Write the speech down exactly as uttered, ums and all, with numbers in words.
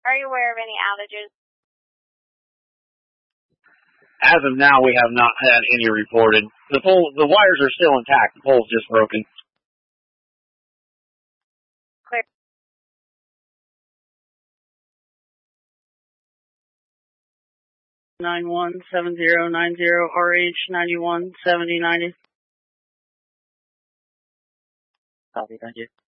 Are you aware of any outages? As of now, we have not had any reported. The pole, the wires are still intact. The pole's just broken. Clear. nine one seven zero nine zero R H ninety-one seventy ninety. Copy, thank you.